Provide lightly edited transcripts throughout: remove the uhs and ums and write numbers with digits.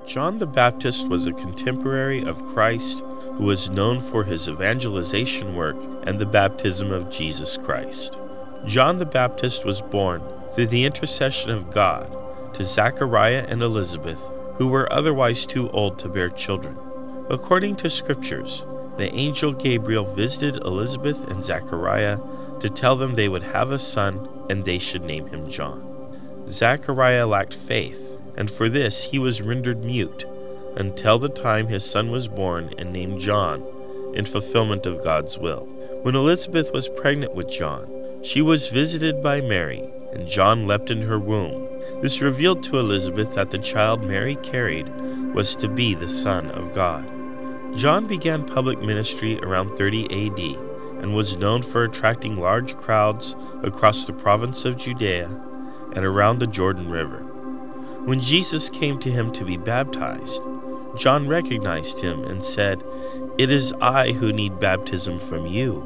John the Baptist was a contemporary of Christ who was known for his evangelization work and the baptism of Jesus Christ. John the Baptist was born through the intercession of God to Zachariah and Elizabeth, who were otherwise too old to bear children. According to scriptures, the angel Gabriel visited Elizabeth and Zachariah to tell them they would have a son and they should name him John. Zachariah lacked faith, and for this he was rendered mute until the time his son was born and named John, in fulfillment of God's will. When Elizabeth was pregnant with John, she was visited by Mary, and John leapt in her womb. This revealed to Elizabeth that the child Mary carried was to be the Son of God. John began public ministry around 30 AD and was known for attracting large crowds across the province of Judea and around the Jordan River. When Jesus came to him to be baptized, John recognized him and said, "It is I who need baptism from you."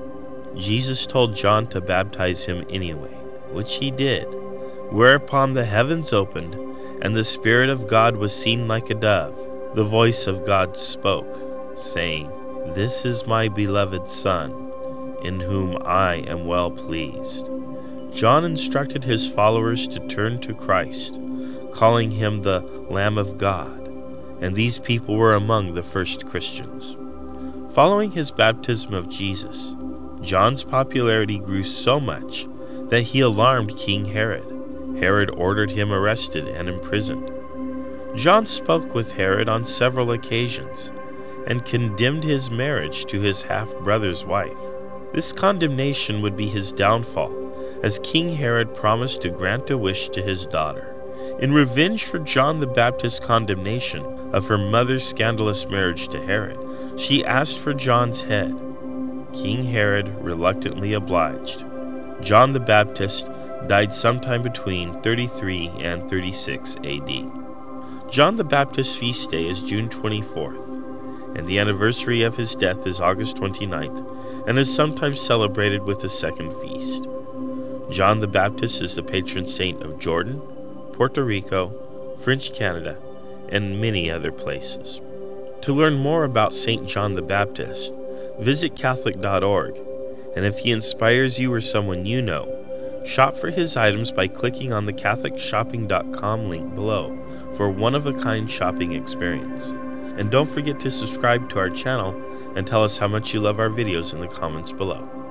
Jesus told John to baptize him anyway, which he did, whereupon the heavens opened, and the Spirit of God was seen like a dove. The voice of God spoke, saying, "This is my beloved Son, in whom I am well pleased." John instructed his followers to turn to Christ, calling him the Lamb of God, and these people were among the first Christians. Following his baptism of Jesus, John's popularity grew so much that he alarmed King Herod. Herod ordered him arrested and imprisoned. John spoke with Herod on several occasions and condemned his marriage to his half-brother's wife. This condemnation would be his downfall, as King Herod promised to grant a wish to his daughter. In revenge for John the Baptist's condemnation of her mother's scandalous marriage to Herod, she asked for John's head. King Herod reluctantly obliged. John the Baptist died sometime between 33 and 36 AD. John the Baptist's feast day is June 24th, and the anniversary of his death is August 29th, and is sometimes celebrated with a second feast. John the Baptist is the patron saint of Jordan, Puerto Rico, French Canada, and many other places. To learn more about St. John the Baptist, visit Catholic.org, and if he inspires you or someone you know, shop for his items by clicking on the CatholicShopping.com link below for a one-of-a-kind shopping experience. And don't forget to subscribe to our channel and tell us how much you love our videos in the comments below.